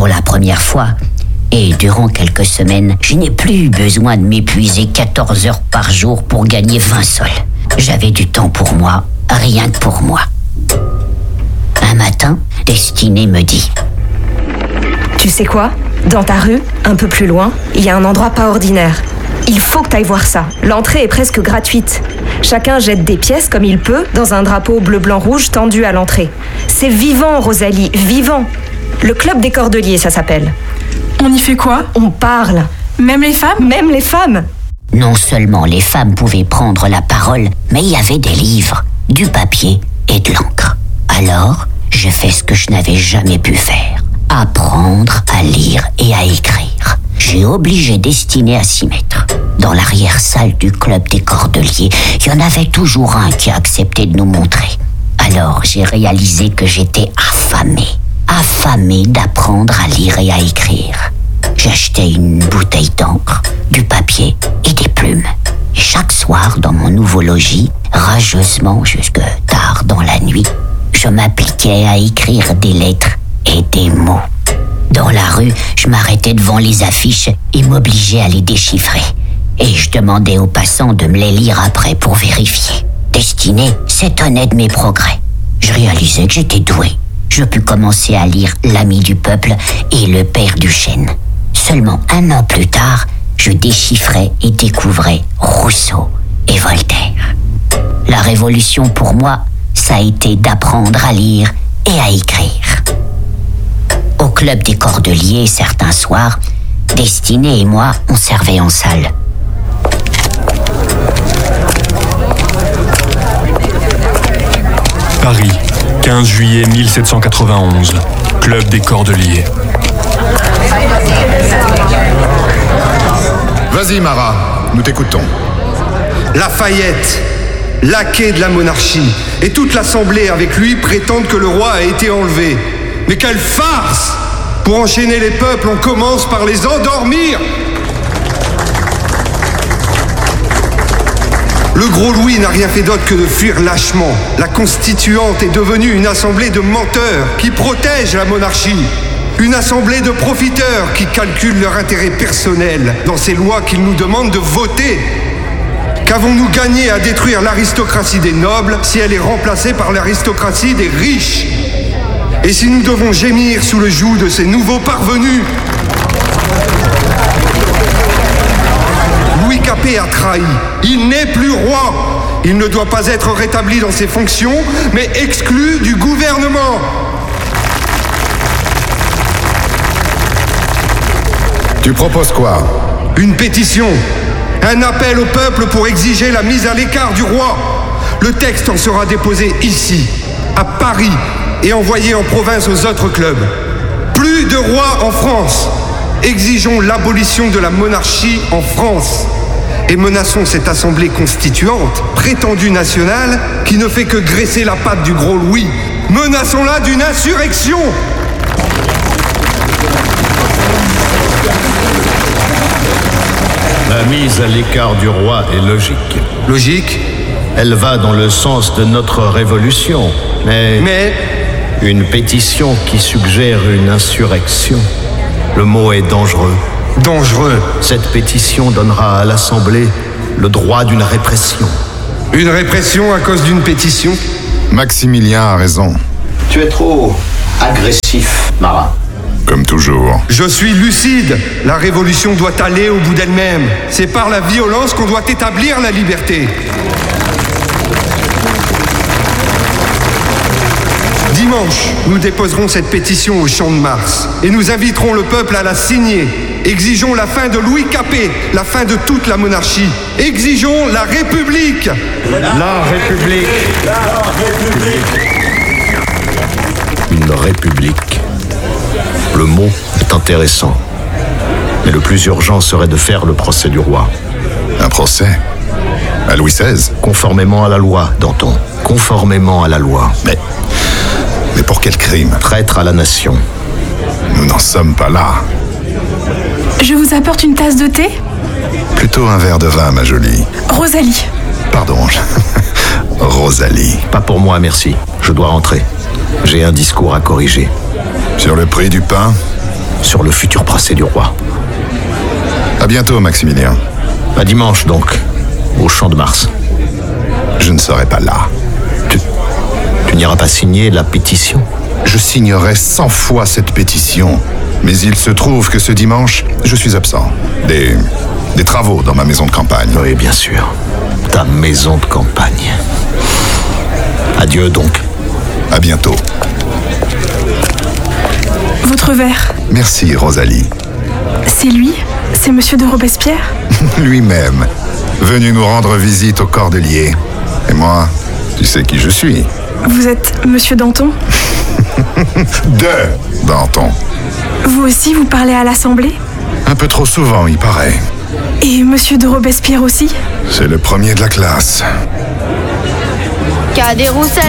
Pour la première fois, et durant quelques semaines, je n'ai plus eu besoin de m'épuiser 14 heures par jour pour gagner 20 sols. J'avais du temps pour moi, rien que pour moi. Un matin, Destinée me dit: Tu sais quoi ? Dans ta rue, un peu plus loin, il y a un endroit pas ordinaire. Il faut que t'ailles voir ça. L'entrée est presque gratuite. Chacun jette des pièces comme il peut dans un drapeau bleu-blanc-rouge tendu à l'entrée. C'est vivant, Rosalie, vivant. Le club des Cordeliers, ça s'appelle. On y fait quoi ? On parle. Même les femmes ? Même les femmes. Non seulement les femmes pouvaient prendre la parole, mais il y avait des livres, du papier et de l'encre. Alors, je fais ce que je n'avais jamais pu faire. Apprendre à lire et à écrire. J'ai obligé Destinée à s'y mettre. Dans l'arrière-salle du club des Cordeliers, il y en avait toujours un qui a accepté de nous montrer. Alors, j'ai réalisé que j'étais affamée d'apprendre à lire et à écrire. J'achetais une bouteille d'encre, du papier et des plumes. Et chaque soir, dans mon nouveau logis, rageusement jusque tard dans la nuit, je m'appliquais à écrire des lettres et des mots. Dans la rue, je m'arrêtais devant les affiches et m'obligeais à les déchiffrer. Et je demandais aux passants de me les lire après pour vérifier. Destinée s'étonnait de mes progrès. Je réalisais que j'étais doué. Je pus commencer à lire L'Ami du peuple et Le Père Duchesne. Seulement 1 an plus tard, je déchiffrais et découvrais Rousseau et Voltaire. La révolution pour moi, ça a été d'apprendre à lire et à écrire. Au club des Cordeliers, certains soirs, Destinée et moi, on servait en salle. Paris, 15 juillet 1791, club des Cordeliers. Vas-y, Marat, nous t'écoutons. Lafayette, laquais de la monarchie, et toute l'Assemblée avec lui prétendent que le roi a été enlevé. Mais quelle farce! Pour enchaîner les peuples, on commence par les endormir. Le gros Louis n'a rien fait d'autre que de fuir lâchement. La Constituante est devenue une assemblée de menteurs qui protège la monarchie. Une assemblée de profiteurs qui calculent leur intérêt personnel dans ces lois qu'ils nous demandent de voter. Qu'avons-nous gagné à détruire l'aristocratie des nobles si elle est remplacée par l'aristocratie des riches? Et si nous devons gémir sous le joug de ces nouveaux parvenus? Louis Capet a trahi. Il n'est plus roi. Il ne doit pas être rétabli dans ses fonctions, mais exclu du gouvernement. Tu proposes quoi? Une pétition. Un appel au peuple pour exiger la mise à l'écart du roi. Le texte en sera déposé ici, à Paris, et envoyé en province aux autres clubs. Plus de roi en France. Exigeons l'abolition de la monarchie en France. Et menaçons cette assemblée constituante, prétendue nationale, qui ne fait que graisser la patte du gros Louis. Menaçons-la d'une insurrection. La mise à l'écart du roi est logique. Logique? Elle va dans le sens de notre révolution. Mais une pétition qui suggère une insurrection. Le mot est dangereux. Dangereux? Cette pétition donnera à l'Assemblée le droit d'une répression. Une répression à cause d'une pétition? Maximilien a raison. Tu es trop agressif, Marat. Comme toujours. Je suis lucide. La révolution doit aller au bout d'elle-même. C'est par la violence qu'on doit établir la liberté. Dimanche, nous déposerons cette pétition au Champ de Mars et nous inviterons le peuple à la signer. Exigeons la fin de Louis Capet, la fin de toute la monarchie. Exigeons la République. La République. Une république. Le mot est intéressant. Mais le plus urgent serait de faire le procès du roi. Un procès? À Louis XVI? Conformément à la loi, Danton. Conformément à la loi. Mais pour quel crime? Traître à la nation. Nous n'en sommes pas là. Je vous apporte une tasse de thé? Plutôt un verre de vin, ma jolie. Rosalie. Pardon. Rosalie. Pas pour moi, merci. Je dois rentrer. J'ai un discours à corriger. Sur le prix du pain? sur le futur procès du roi. À bientôt, Maximilien. À dimanche, donc, au Champ de Mars. Je ne serai pas là. Tu n'iras pas signer la pétition? Je signerai 100 fois cette pétition. Mais il se trouve que ce dimanche, je suis absent. Des travaux dans ma maison de campagne. Oui, bien sûr. Ta maison de campagne. Adieu, donc. À bientôt. Votre verre. Merci, Rosalie. C'est lui? C'est Monsieur de Robespierre? Lui-même, venu nous rendre visite au Cordelier. Et moi, tu sais qui je suis. Vous êtes Monsieur Danton? De Danton. Vous aussi, vous parlez à l'Assemblée? Un peu trop souvent, il paraît. Et Monsieur de Robespierre aussi? C'est le premier de la classe. Cadet Roussel